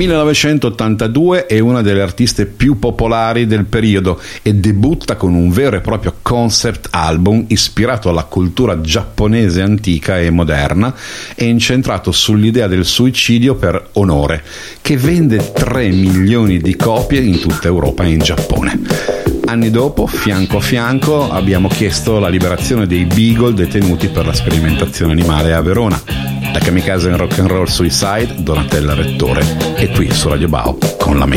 1982 è una delle artiste più popolari del periodo e debutta con un vero e proprio concept album ispirato alla cultura giapponese antica e moderna e incentrato sull'idea del suicidio per onore, che vende 3 milioni di copie in tutta Europa e in Giappone. Anni dopo, fianco a fianco, abbiamo chiesto la liberazione dei Beagle detenuti per la sperimentazione animale a Verona. Da Kamikaze in Rock and Roll Suicide, Donatella Rettore, e qui su Radio Bao con la